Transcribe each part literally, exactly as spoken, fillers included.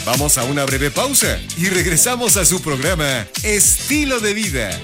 Vamos a una breve pausa y regresamos a su programa Estilo de Vida.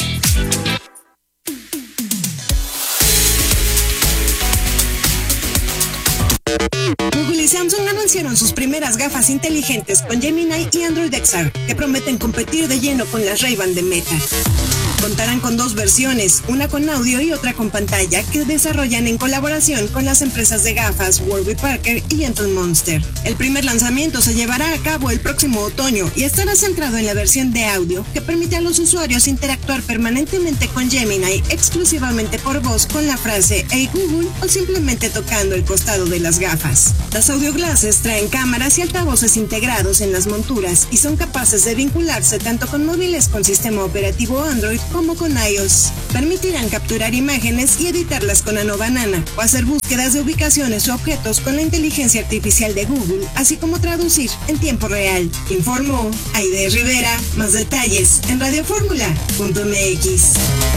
Google y Samsung anunciaron sus primeras gafas inteligentes con Gemini y Android X R, que prometen competir de lleno con las Ray-Ban de Meta. Contarán con dos versiones, una con audio y otra con pantalla, que desarrollan en colaboración con las empresas de gafas Warby Parker y Gentle Monster. El primer lanzamiento se llevará a cabo el próximo otoño y estará centrado en la versión de audio, que permite a los usuarios interactuar permanentemente con Gemini exclusivamente por voz con la frase "Hey Google" o simplemente tocando el costado de las gafas. Las audio glasses traen cámaras y altavoces integrados en las monturas y son capaces de vincularse tanto con móviles con sistema operativo Android como con iOS. Permitirán capturar imágenes y editarlas con Nano Banana o hacer búsquedas de ubicaciones o objetos con la inteligencia artificial de Google, así como traducir en tiempo real. Informó Aide Rivera. Más detalles en radioformula punto m x.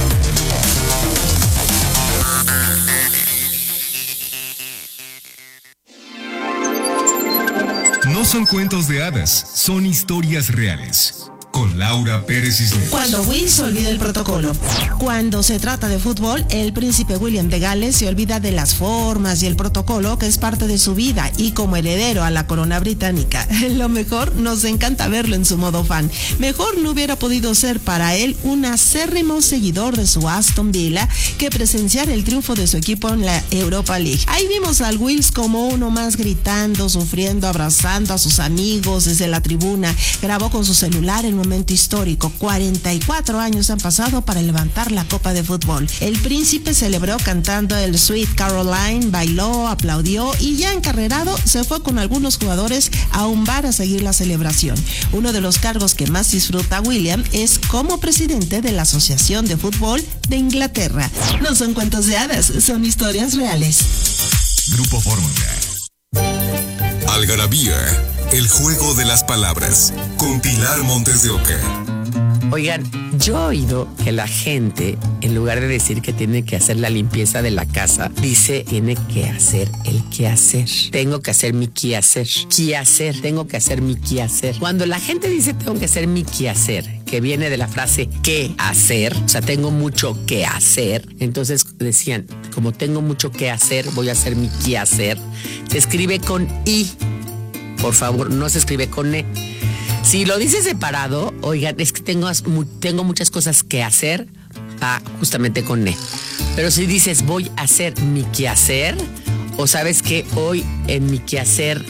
No son cuentos de hadas, son historias reales. Con Laura Pérez Cisneros. Cuando Will se olvida el protocolo. Cuando se trata de fútbol, el príncipe William de Gales se olvida de las formas y el protocolo que es parte de su vida, y como heredero a la corona británica, lo mejor, nos encanta verlo en su modo fan. Mejor no hubiera podido ser para él un acérrimo seguidor de su Aston Villa que presenciar el triunfo de su equipo en la Europa League. Ahí vimos al Wills como uno más, gritando, sufriendo, abrazando a sus amigos desde la tribuna. Grabó con su celular el momento histórico. cuarenta y cuatro años han pasado para levantar la copa de fútbol. El príncipe celebró cantando el Sweet Caroline, bailó, aplaudió y ya encarrerado se fue con algunos jugadores a un bar a seguir la celebración. Uno de los cargos que más disfruta William es como presidente de la Asociación de Fútbol de Inglaterra. No son cuentos de hadas, son historias reales. Grupo Fórmula. Algarabía, el juego de las palabras, con Pilar Montes de Oca. Oigan, yo he oído que la gente, en lugar de decir que tiene que hacer la limpieza de la casa, dice tiene que hacer el quehacer. Tengo que hacer mi quehacer. Quehacer, tengo que hacer mi quehacer. Cuando la gente dice tengo que hacer mi quehacer, que viene de la frase qué hacer, o sea, tengo mucho que hacer, entonces decían, como tengo mucho que hacer, voy a hacer mi quehacer. Se escribe con I, por favor, no se escribe con E. Si lo dices separado, oigan, es que tengo, tengo muchas cosas que hacer, ah, justamente con E. Pero si dices voy a hacer mi quehacer, o sabes que hoy en mi quehacer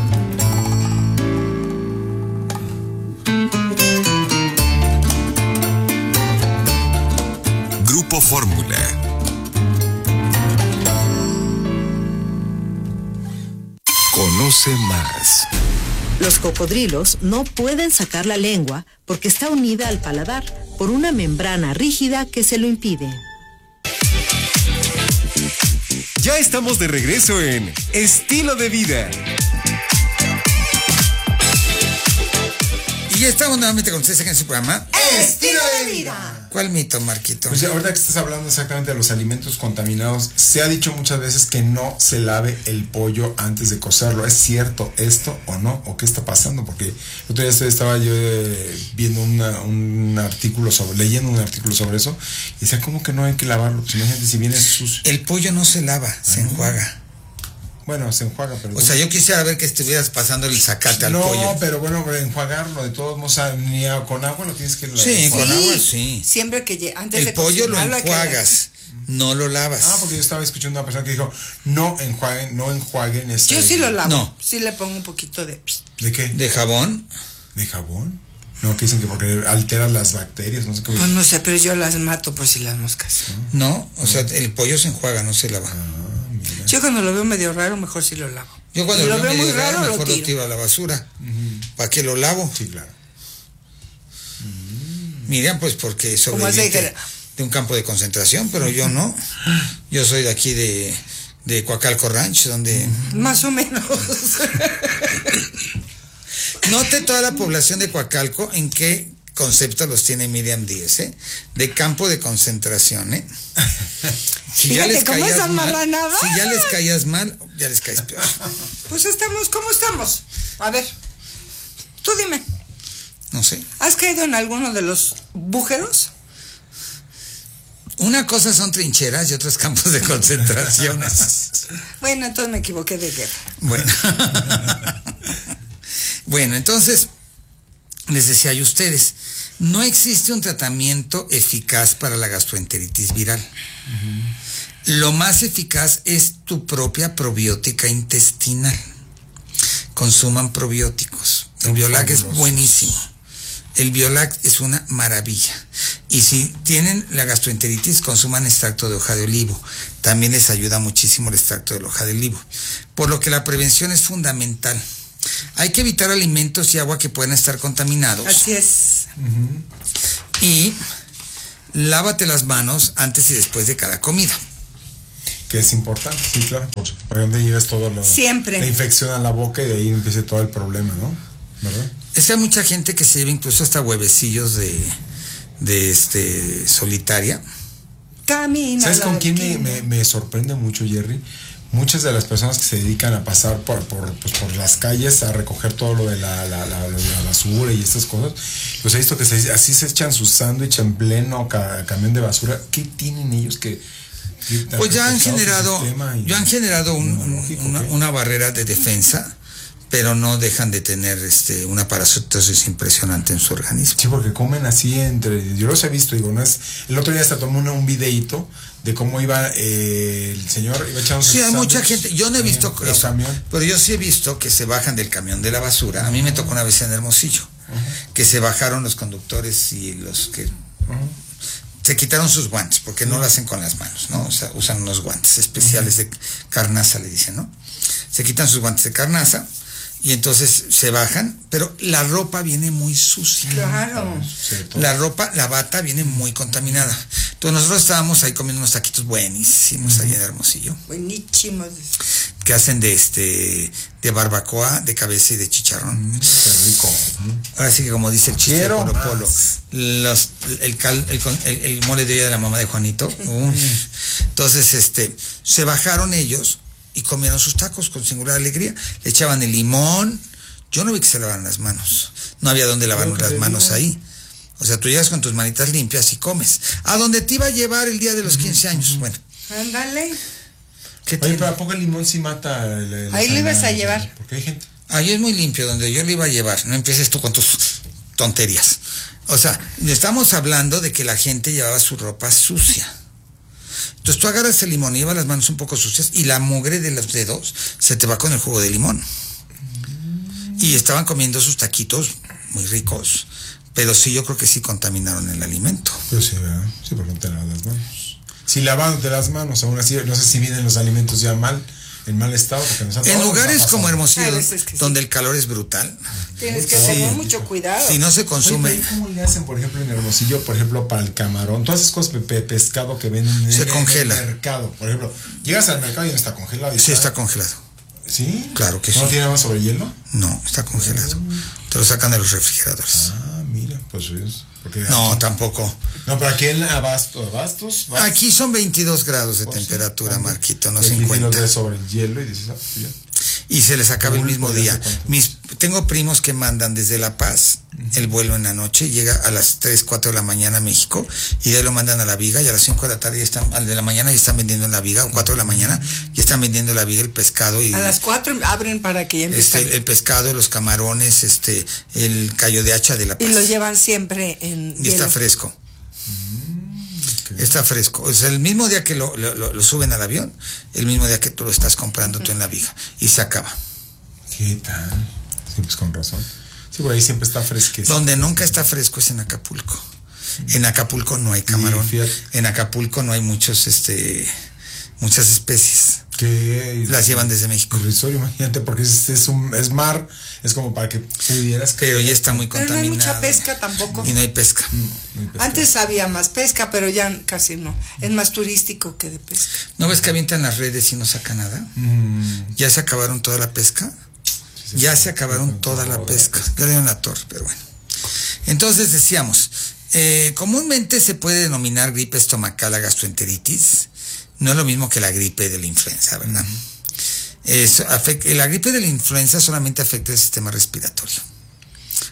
Grupo Fórmula. Conoce más. Los cocodrilos no pueden sacar la lengua porque está unida al paladar por una membrana rígida que se lo impide. Ya estamos de regreso en Estilo de Vida. Y ya estamos nuevamente con ustedes en su programa Estilo de Vida. ¿Cuál mito, Marquito? Pues ahorita que estás hablando exactamente de los alimentos contaminados, se ha dicho muchas veces que no se lave el pollo antes de cocerlo. ¿Es cierto esto o no? ¿O qué está pasando? Porque el otro día estaba yo eh, viendo una, un artículo sobre, leyendo un artículo sobre eso, y decía, ¿cómo que no hay que lavarlo? Pues imagínate si viene sucio. El pollo no se lava, ah, se enjuaga. Bueno, se enjuaga, pero... O sea, yo quisiera ver que estuvieras pasando el zacate al no, pollo. No, pero bueno, enjuagarlo de todos modos, ni a, con agua lo tienes que lavar. Sí, con agua sí. Siempre que antes el de pollo lo enjuagas, que... no lo lavas. Ah, porque yo estaba escuchando a una persona que dijo, no enjuaguen, no enjuaguen este... Yo sí lo lavo. No. Sí le pongo un poquito de... ¿De qué? ¿De jabón? ¿De jabón? No, que dicen que porque alteras las bacterias, no sé cómo. Pues no sé, pero yo las mato por si las moscas. No, o sea, el pollo se enjuaga, no se lava. Ah. Yo cuando lo veo medio raro, mejor sí lo lavo. Yo cuando lo, lo veo medio raro, raro, mejor lo tiro. lo tiro a la basura. Uh-huh. ¿Para qué lo lavo? Sí, claro. Uh-huh. Mira, pues porque sobrevive de un campo de concentración, pero yo no. Yo soy de aquí de, de Coacalco Ranch, donde... Uh-huh. Más o menos. Note toda la población de Coacalco en qué concepto los tiene Miriam Díez, ¿eh? De campo de concentración, ¿eh? Si ya, les caías mal, si ya les caías mal, ya les caes peor. Pues estamos, ¿cómo estamos? A ver. Tú dime. No sé. ¿Has caído en alguno de los bújeros? Una cosa son trincheras y otros campos de concentraciones. Bueno, entonces me equivoqué de guerra. Bueno. Bueno, entonces, les decía yo a ustedes, no existe un tratamiento eficaz para la gastroenteritis viral. Uh-huh. Lo más eficaz es tu propia probiótica intestinal. Consuman probióticos. El Biolac es buenísimo. El Biolac es una maravilla. Y si tienen la gastroenteritis, consuman extracto de hoja de olivo. También les ayuda muchísimo el extracto de hoja de olivo. Por lo que la prevención es fundamental. Hay que evitar alimentos y agua que puedan estar contaminados. Así es. Uh-huh. Y lávate las manos antes y después de cada comida. Que es importante, sí, claro. Por, por donde llevas todo lo, Siempre. La infección a la boca y de ahí empieza todo el problema, ¿no? ¿Verdad? Es que hay mucha gente que se lleva incluso hasta huevecillos de, de este solitaria. Camina. ¿Sabes con quién me, me, me sorprende mucho, Jerry? Muchas de las personas que se dedican a pasar por, por, pues por las calles a recoger todo lo de la, la, la, la basura y estas cosas, pues he visto que se, así se echan su sándwich en pleno ca, camión de basura. ¿Qué tienen ellos que...? que pues ya han generado, y, ya han generado un, un, una, una barrera de defensa, pero no dejan de tener este una parasitosis impresionante en su organismo. Sí, porque comen así entre... Yo los he visto, digo, no es... El otro día hasta tomé un, un videíto de cómo iba eh, el señor, iba echando... Sí, hay mucha gente, yo no he visto eso, camión. Pero yo sí he visto que se bajan del camión de la basura. A mí me tocó una vez en Hermosillo, uh-huh. que se bajaron los conductores y los que... Uh-huh. Se quitaron sus guantes, porque no lo hacen con las manos, ¿no? O sea, usan unos guantes especiales de carnaza, le dicen, ¿no? Se quitan sus guantes de carnaza y entonces se bajan, pero la ropa viene muy sucia. Claro. La ropa, la bata viene muy contaminada. Entonces nosotros estábamos ahí comiendo unos taquitos buenísimos uh-huh. ahí en Hermosillo. Buenísimos. Que hacen de este de barbacoa, de cabeza y de chicharrón. Mm, qué rico. Ahora sí que como dice el chiste de Polo Polo, los, el, cal, el, el, el mole de olla de la mamá de Juanito. Uh, entonces, este, se bajaron ellos y comieron sus tacos con singular alegría. Le echaban el limón. Yo no vi que se lavaran las manos. No había donde lavar las manos ahí. O sea, tú llegas con tus manitas limpias y comes. ¿A dónde te iba a llevar el día de los quince años? Bueno. Ándale. Oye, pero ¿a poco el limón sí mata? El, el ahí le ibas a llevar. Porque hay gente. Ahí es muy limpio, donde yo le iba a llevar. No empieces tú con tus tonterías. O sea, estamos hablando de que la gente llevaba su ropa sucia. Entonces tú agarras el limón y llevas las manos un poco sucias y la mugre de los dedos se te va con el jugo de limón. Mm. Y estaban comiendo sus taquitos muy ricos, pero sí, yo creo que sí contaminaron el alimento. Pues sí, ¿verdad? Sí, porque no te lavas las manos. Si lavándote las manos, aún así, no sé si vienen los alimentos ya mal, en mal estado. Porque nos han en lugares como Hermosillo, ah, es que donde sí. el calor es brutal. Tienes que tener sí. mucho cuidado. Si no se consume. Oye, ¿cómo le hacen, por ejemplo, en Hermosillo, por ejemplo, para el camarón? Todas esas cosas de pe pescado que venden en, se en, congela. en el mercado. Por ejemplo, llegas al mercado y no está congelado. Sí, está, está congelado. ¿Sí? Claro que ¿No sí. ¿No tiene nada sobre hielo? No, está congelado. Oh. Te lo sacan de los refrigeradores. Ah, mira, pues es. Porque no, aquí, tampoco. No, pero aquí en Abasto, Abastos, Abastos. Aquí son veintidós grados de oh, temperatura, sí. Marquito, no cincuenta. Lo sobre el hielo y dices, ah, ya. Y se les acaba el mismo día. Mis, tengo primos que mandan desde La Paz uh-huh. el vuelo en la noche, llega a las tres, cuatro de la mañana a México, y de ahí lo mandan a La Viga, y a las cinco de la tarde ya están, al de la mañana ya están vendiendo en La Viga, o cuatro de la mañana, ya están vendiendo en La Viga el pescado. Y a las cuatro abren para que ya este, el, el pescado, los camarones, este, el callo de hacha de La Paz. Y lo llevan siempre en Y hielo. Está fresco. Está fresco. O sea, el mismo día que lo, lo, lo suben al avión, el mismo día que tú lo estás comprando uh-huh. tú en La Viga. Y se acaba. ¿Qué tal? Sí, pues con razón. Sí, por ahí siempre está fresquecito. Donde nunca está fresco es en Acapulco. Uh-huh. En Acapulco no hay camarón. En Acapulco no hay muchos, este, muchas especies. Que las llevan desde México. Irrisorio, imagínate, porque es, es un es mar, es como para que pudieras. Pero ya está muy contaminado. Pero no hay mucha pesca tampoco. Y no hay pesca. No, no hay pesca. Antes había más pesca, pero ya casi no. Es más turístico que de pesca. ¿No ves que avientan las redes y no sacan nada? Mm. Ya se acabaron toda la pesca. Sí, ya se, se acabaron toda la pesca. Ya le dieron la torre, pero bueno. Entonces decíamos, eh, comúnmente se puede denominar gripe estomacal a gastroenteritis. No es lo mismo que la gripe de la influenza, ¿verdad? Uh-huh. Es, afecta, la gripe de la influenza solamente afecta el sistema respiratorio.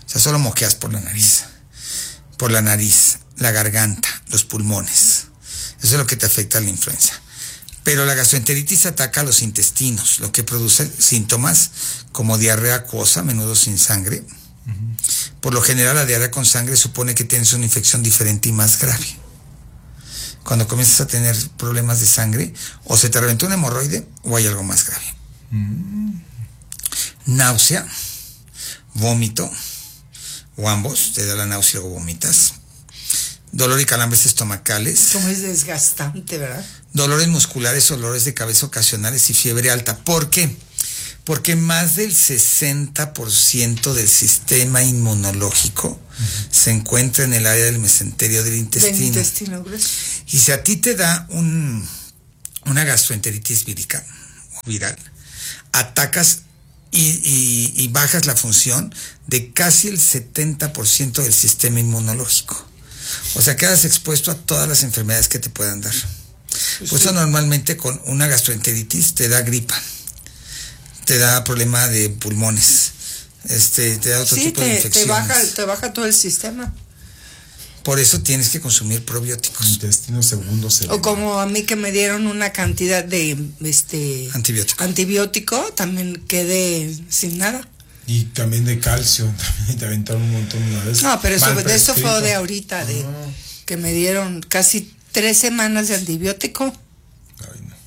O sea, solo moqueas por la nariz. Por la nariz, la garganta, los pulmones. Eso es lo que te afecta a la influenza. Pero la gastroenteritis ataca a los intestinos, lo que produce síntomas como diarrea acuosa, a menudo sin sangre. Uh-huh. Por lo general, la diarrea con sangre supone que tienes una infección diferente y más grave. Cuando comienzas a tener problemas de sangre, o se te reventó un hemorroide o hay algo más grave. Uh-huh. Náusea, vómito, o ambos, te da la náusea o vomitas. Dolor y calambres estomacales. Como es desgastante, ¿verdad? Dolores musculares, dolores de cabeza ocasionales y fiebre alta. ¿Por qué? Porque más del sesenta por ciento del sistema inmunológico uh-huh. se encuentra en el área del mesenterio del intestino. Del intestino grueso. Y si a ti te da un, una gastroenteritis vírica o viral, atacas y, y, y bajas la función de casi el setenta por ciento del sistema inmunológico. O sea, quedas expuesto a todas las enfermedades que te puedan dar. Por eso normalmente con una gastroenteritis te da gripa, te da problema de pulmones, este, te da otro sí, tipo te, de infecciones. Te baja, te baja todo el sistema. Por eso tienes que consumir probióticos. Intestino segundo, segundo. O como a mí que me dieron una cantidad de este antibiótico. Antibiótico, también quedé sin nada. Y también de calcio, también te aventaron un montón una vez. No, pero eso, de eso fue de ahorita, de ah. que me dieron casi tres semanas de antibiótico. Ay, no.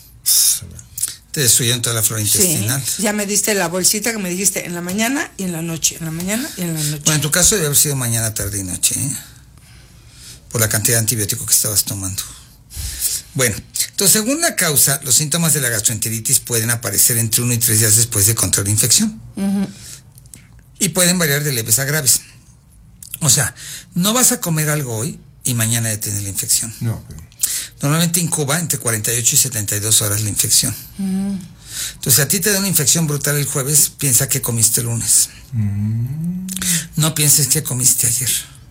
Te destruyeron toda la flora intestinal. Sí, ya me diste la bolsita que me dijiste en la mañana y en la noche, en la mañana y en la noche. Bueno, en tu caso debe haber sido mañana, tarde y noche, ¿eh? Por la cantidad de antibiótico que estabas tomando. Bueno, entonces según la causa, los síntomas de la gastroenteritis pueden aparecer entre uno y tres días después de contraer infección. Uh-huh. Y pueden variar de leves a graves. O sea, no vas a comer algo hoy y mañana ya tienes la infección. No. Pero... Normalmente incuba entre cuarenta y ocho y setenta y dos horas la infección. Uh-huh. Entonces, si a ti te da una infección brutal el jueves, piensa que comiste el lunes. Uh-huh. No pienses que comiste ayer,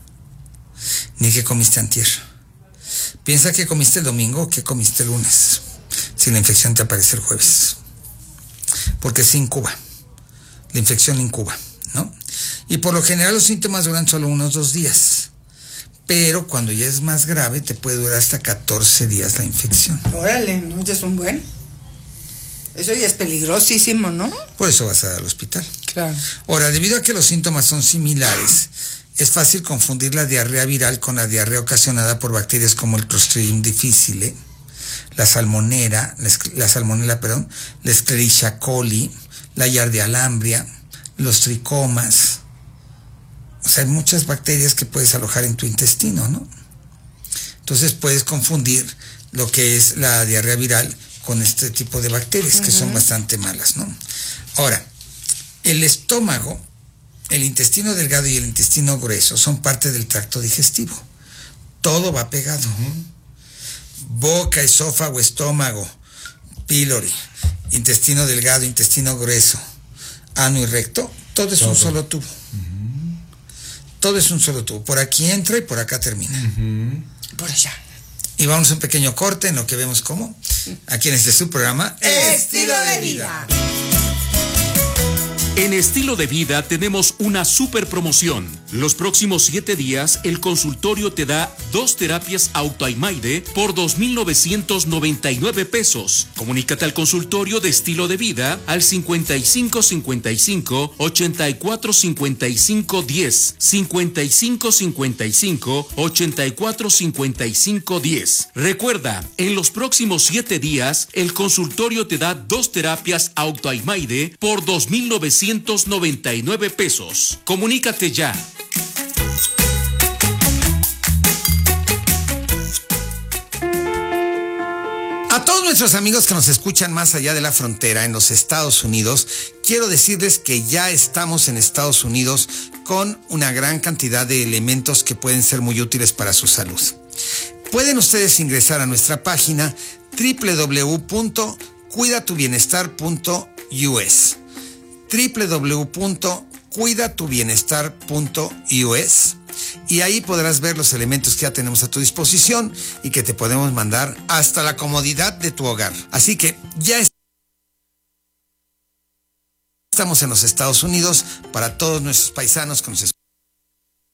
ni que comiste antier. Piensa que comiste el domingo o que comiste el lunes, si la infección te aparece el jueves. Porque se incuba, la infección incuba, ¿no? Y por lo general los síntomas duran solo unos dos días. Pero cuando ya es más grave, te puede durar hasta catorce días la infección. Órale, ¿no? Ya es un buen. Eso ya es peligrosísimo, ¿no? Por eso vas al hospital. Claro. Ahora, debido a que los síntomas son similares, es fácil confundir la diarrea viral con la diarrea ocasionada por bacterias como el Clostridium difficile, la salmonera, la, la salmonela, perdón, la Escherichia coli, la Giardia lambria, los tricomas. O sea, hay muchas bacterias que puedes alojar en tu intestino, ¿no? Entonces puedes confundir lo que es la diarrea viral con este tipo de bacterias, uh-huh. que son bastante malas, ¿no? Ahora, el estómago, el intestino delgado y el intestino grueso son parte del tracto digestivo. Todo va pegado. Uh-huh. Boca, esófago, estómago, pílori, intestino delgado, intestino grueso, ano y recto, todo es todo. un solo tubo. Uh-huh. Todo es un solo tubo. Por aquí entra y por acá termina. Uh-huh. Por allá. Y vamos a un pequeño corte en lo que vemos cómo. Aquí en este su programa, Estilo de Vida. En Estilo de Vida tenemos una super promoción. Los próximos siete días, el consultorio te da dos terapias Autoimaide por dos mil novecientos noventa y nueve pesos. Comunícate al consultorio de Estilo de Vida al cincuenta y cinco cincuenta y cinco ochenta y cuatro cincuenta y cinco diez, cincuenta y cinco cincuenta y cinco ochenta y cuatro cincuenta y cinco diez. Recuerda, en los próximos siete días, el consultorio te da dos terapias Autoimaide por dos mil novecientos noventa y nueve pesos. Comunícate ya. A todos nuestros amigos que nos escuchan más allá de la frontera en los Estados Unidos, quiero decirles que ya estamos en Estados Unidos con una gran cantidad de elementos que pueden ser muy útiles para su salud. Pueden ustedes ingresar a nuestra página doble u doble u doble u punto cuida tu bienestar punto u s. doble u doble u doble u punto cuida tu bienestar punto u s y ahí podrás ver los elementos que ya tenemos a tu disposición y que te podemos mandar hasta la comodidad de tu hogar. Así que ya estamos en los Estados Unidos, para todos nuestros paisanos que nos escuchan.